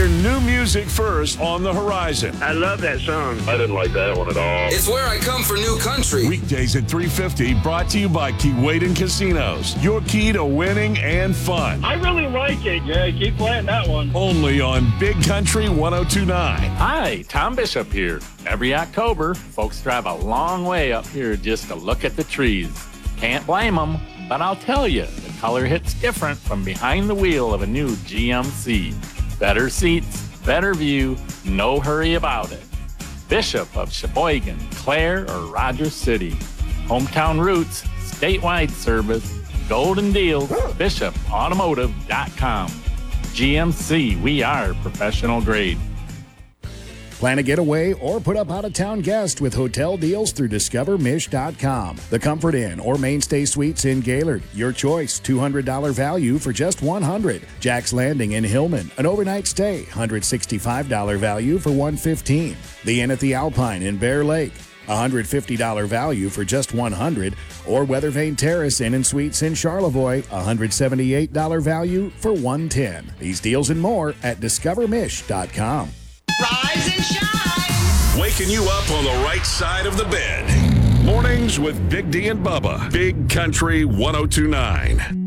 Hear new music first on the horizon. I love that song. I didn't like that one at all. It's where I come for new country. Weekdays at 3:50, brought to you by Keewaydin Casinos. Your key to winning and fun. I really like it. Yeah, keep playing that one. Only on Big Country 102.9. Hi, Tom Bishop here. Every October, folks drive a long way up here just to look at the trees. Can't blame them, but I'll tell you, the color hits different from behind the wheel of a new GMC. Better seats, better view, no hurry about it. Bishop of Sheboygan, Clare, or Rogers City. Hometown roots, statewide service, golden deals, bishopautomotive.com. GMC, we are professional grade. Plan a getaway or put up out-of-town guest with hotel deals through discovermish.com. The Comfort Inn or Mainstay Suites in Gaylord. Your choice, $200 value for just $100. Jack's Landing in Hillman, an overnight stay, $165 value for $115. The Inn at the Alpine in Bear Lake, $150 value for just $100, or Weathervane Terrace Inn and Suites in Charlevoix, $178 value for $110. These deals and more at discovermish.com. Rise and shine. Waking you up on the right side of the bed. Mornings with Big D and Bubba. Big Country 102.9.